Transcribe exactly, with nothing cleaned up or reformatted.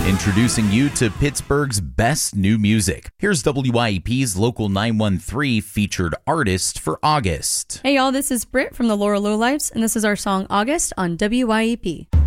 Introducing you to Pittsburgh's best new music. Here's W I E P's Local nine one three featured artist for August. Hey y'all, this is Britt from the Laura Lowlifes, and this is our song August on W I E P.